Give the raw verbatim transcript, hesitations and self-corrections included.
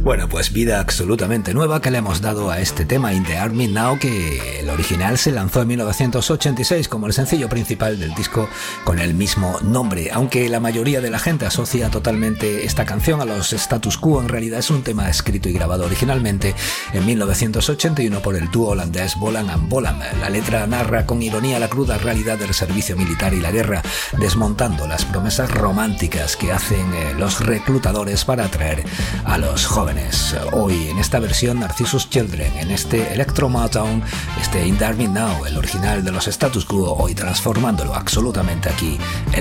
Bueno, pues vida absolutamente nueva que le hemos dado a este tema In the Army Now, que el original se lanzó en mil novecientos ochenta y seis como el sencillo principal del disco con el mismo nombre. Aunque la mayoría de la gente asocia totalmente esta canción a los Status Quo, en realidad es un tema escrito y grabado originalmente en mil novecientos ochenta y uno por el dúo holandés Bolan and Bolan. La letra narra con ironía la cruda realidad del servicio militar y la guerra, desmontando las promesas románticas que hacen eh, los reclutadores para atraer a los jóvenes. Hoy en esta versión Narcissus Children, en este Electro Motown, este In the Army Now, el original de los Status Quo, hoy transformándolo absolutamente aquí en